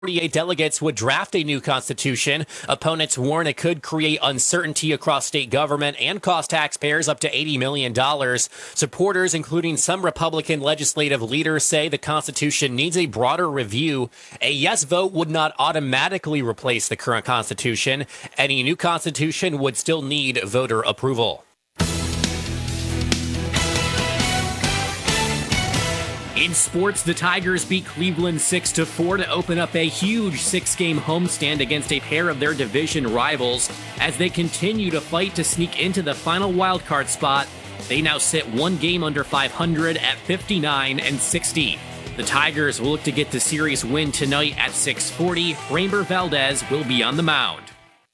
48 delegates would draft a new constitution. Opponents warn it could create uncertainty across state government and cost taxpayers up to $80 million. Supporters, including some Republican legislative leaders, say the Constitution needs a broader review. A yes vote would not automatically replace the current Constitution. Any new Constitution would still need voter approval. In sports, the Tigers beat Cleveland 6-4 to open up a huge 6-game homestand against a pair of their division rivals. As they continue to fight to sneak into the final wildcard spot, they now sit one game under 500 at 59-60. The Tigers will look to get the series win tonight at 6:40. Framber Valdez will be on the mound.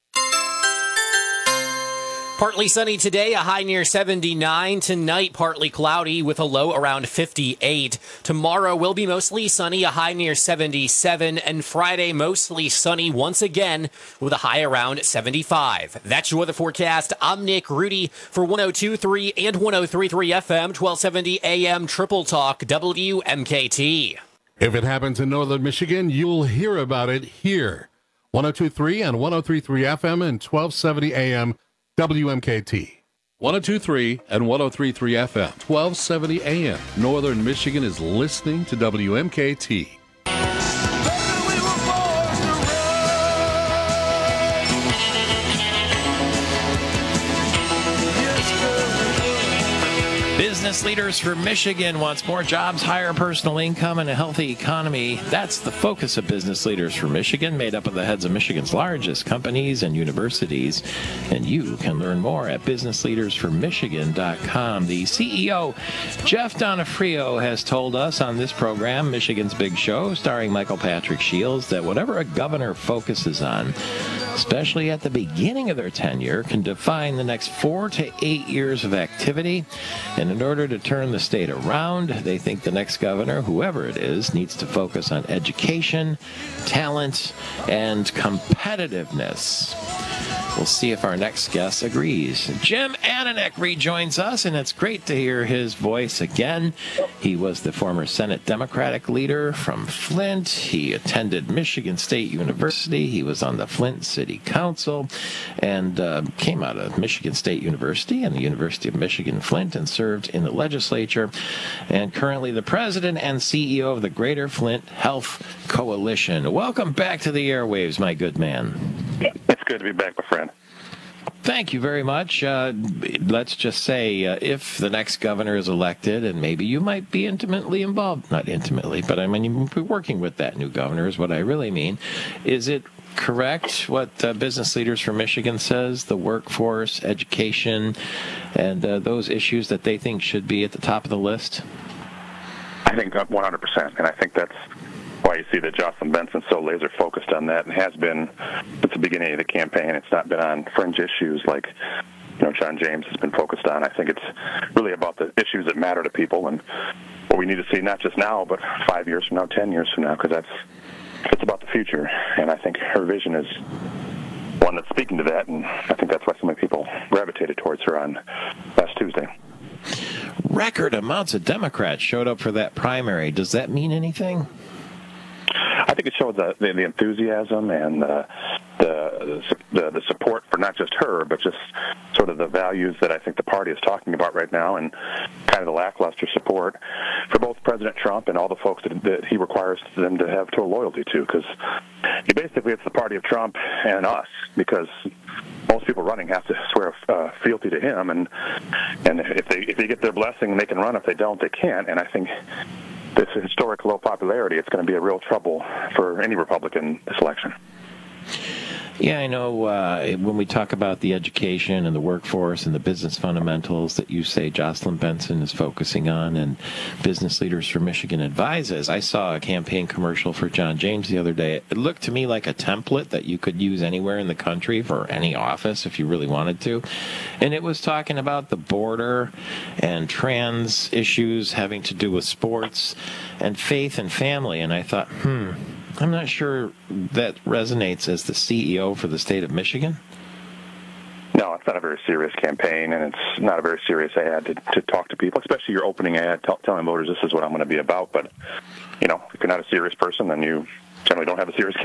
Partly sunny today, a high near 79. Tonight, partly cloudy with a low around 58. Tomorrow will be mostly sunny, a high near 77. And Friday, mostly sunny once again with a high around 75. That's your weather forecast. I'm Nick Rudy for 102.3 and 103.3 FM, 1270 AM Triple Talk, WMKT. If it happens in northern Michigan, you'll hear about it here. 102.3 and 103.3 FM and 1270 AM WMKT. 102.3 and 103.3 FM, 1270 AM. Northern Michigan is listening to WMKT. Business Leaders for Michigan wants more jobs, higher personal income, and a healthy economy. That's the focus of Business Leaders for Michigan, made up of the heads of Michigan's largest companies and universities. And you can learn more at businessleadersformichigan.com. The CEO, Jeff Donofrio, has told us on this program, Michigan's Big Show, starring Michael Patrick Shields, that whatever a governor focuses on, especially at the beginning of their tenure, can define the next 4 to 8 years of activity. And in order to turn the state around, they think the next governor, whoever it is, needs to focus on education, talent, and competitiveness. We'll see if our next guest agrees. Jim Ananich rejoins us, and it's great to hear his voice again. He was the former Senate Democratic leader from Flint. He attended Michigan State University. He was on the Flint City Council and came out of Michigan State University and the University of Michigan Flint and served in the legislature, and currently the president and CEO of the Greater Flint Health Coalition. Welcome back to the airwaves, my good man. It's good to be back, my friend. Thank you very much. Let's just say if the next governor is elected, and maybe you might be intimately involved, not intimately, but I mean, you might be working with that new governor is what I really mean. Is it correct what Business Leaders for Michigan says, the workforce, education, and those issues that they think should be at the top of the list? I think 100%, and I think that's why you see that Jocelyn Benson's so laser focused on that and has been since the beginning of the campaign. It's not been on fringe issues like John James has been focused on. I think it's really about the issues that matter to people and what we need to see not just now, but 5 years from now, 10 years from now, because it's about the future. And I think her vision is one that's speaking to that, and I think that's why so many people gravitated towards her on last Tuesday. Record amounts of Democrats showed up for that primary. Does that mean anything? I think it shows the enthusiasm and the support for not just her, but just sort of the values that I think the party is talking about right now, and kind of the lackluster support for both President Trump and all the folks that he requires them to have total loyalty to. Because basically it's the party of Trump and us, because most people running have to swear fealty to him, and if they get their blessing, they can run. If they don't, they can't. And I think this historic low popularity, it's going to be a real trouble for any Republican this election. Yeah, I know when we talk about the education and the workforce and the business fundamentals that you say Jocelyn Benson is focusing on and Business Leaders for Michigan advises. I saw a campaign commercial for John James the other day. It looked to me like a template that you could use anywhere in the country for any office if you really wanted to. And it was talking about the border and trans issues having to do with sports and faith and family. And I thought, I'm not sure that resonates as the CEO for the state of Michigan. No, it's not a very serious campaign, and it's not a very serious ad to talk to people, especially your opening ad telling voters this is what I'm going to be about. But, if you're not a serious person, then you generally don't have a serious